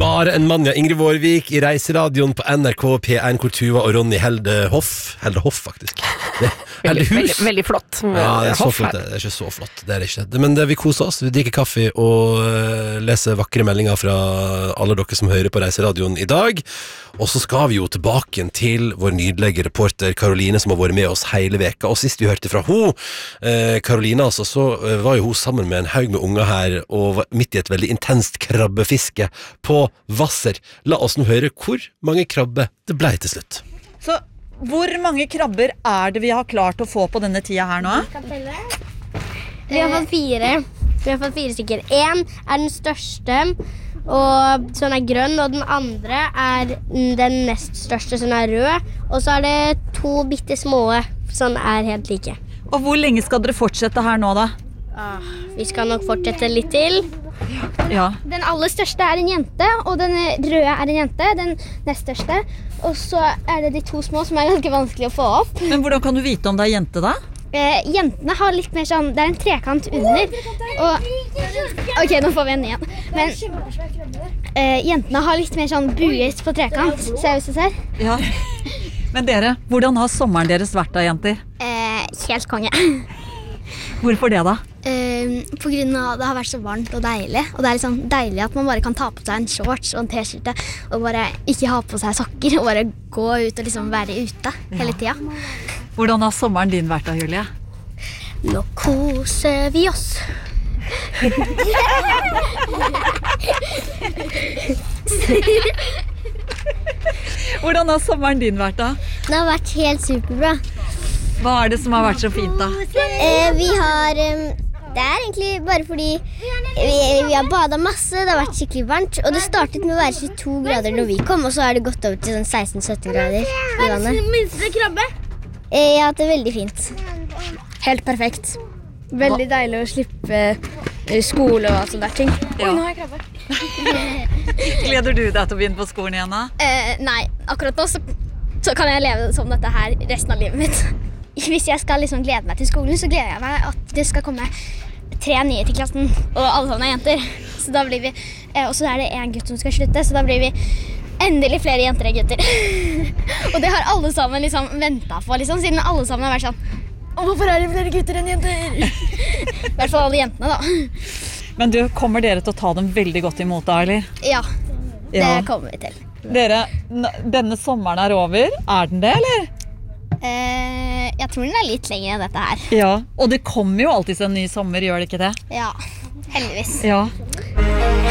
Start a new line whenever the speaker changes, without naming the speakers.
Bare en mann, ja. Ingrid Vårvik i Reiseradioen på NRK P1, hvor Tuva og Ronny Heldehoff faktisk.
Veldig flott.
Ja, det så flott. Det ikke så flott. Det ikke. Men vi koser oss. Vi drikker kaffe og leser vakre meldinger fra alle dere som hører på Reiseradioen i dag. Og så skal vi jo tilbake til vår nydelige reporter Karoline, som har vært med oss hele veka. Og sist vi hørte fra Karoline, altså, så var jo hun sammen med en haug med unger her, og var midt i et veldig intenst krabbefiske på Hvasser. La oss nå høre hvor mange krabber det ble til slutt.
Så hvor mange krabber det vi har klart å få på denne tida her nå?
Vi har fått 4. Vi har fått 4 stykker. En den største, og sånn grønn, og den andre den nest største, sånn rød. Og så det 2 bitte små, sånn helt like.
Og hvor lenge skal dere fortsette her nå da?
Vi skal nok fortsette litt til.
Ja.
Den aller største en jente, og den røde en jente, den nest største. Og så det de 2 små som ganske vanskelig å få opp.
Men hvordan kan du vite om det jente da?
Jentene har litt mer sånn, det en trekant under. Og, ok, nå får vi en igjen. Men jentene har litt mer sånn buet på trekant, ser ut som ser.
Ja. Men dere, hvordan har sommeren deres vært da, jenter?
Helt konge.
Hvorfor det da?
På grunn av det har vært så varmt og deilig. Og det liksom deilig at man bare kan ta på seg en shorts og en t-skjorte og bare ikke ha på seg sokker og bare gå ut og liksom være ute hele tida.
Hvordan har sommeren din vært da, Julie?
Nå koser vi oss.
Hvordan har sommeren din vært da?
Det har vært helt superbra.
Hva det som har vært så fint da?
Vi har det egentlig bare fordi vi har badet masse, det har vært skikkelig varmt. Og det startet med å være 22 grader når vi kom, og så har det gått over til sånn 16-17 grader i vannet.
Minste krabbe?
Jeg har hatt det veldig fint.
Helt perfekt. Veldig deilig å slippe skole og sånne der ting.
Ja.
Nå har jeg krabbe.
Gleder du deg til å begynne på skolen igjen da?
Nei, akkurat nå så kan jeg leve som dette her resten av livet mitt. Hvis jeg skal liksom glede meg til skolen, så gleder jeg meg at det skal komme 3 nye til klassen, og alle sammen jenter. Så da blir vi, og så det en gutt som skal slutte, så da blir vi endelig flere jenter enn gutter. Og det har alle sammen liksom ventet på, liksom, siden alle sammen har vært sånn, hvorfor det flere gutter enn jenter? I hvert fall alle jentene da.
Men du, kommer dere til å ta dem veldig godt imot da, eller?
Ja, det kommer vi til.
Dere, denne sommeren over, den det, eller?
Jeg tror den litt lenger enn dette her.
Ja, og det kommer jo alltid en ny sommer, gjør det ikke det?
Ja, heldigvis.
Ja.